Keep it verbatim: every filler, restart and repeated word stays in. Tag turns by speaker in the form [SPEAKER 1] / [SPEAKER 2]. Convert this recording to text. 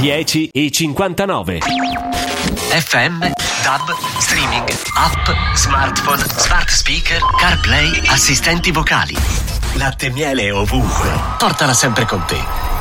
[SPEAKER 1] dieci e cinquantanove.
[SPEAKER 2] F M, DAB, streaming, app, smartphone, smart speaker, CarPlay, assistenti vocali. Latte e miele ovunque. Portala sempre con te.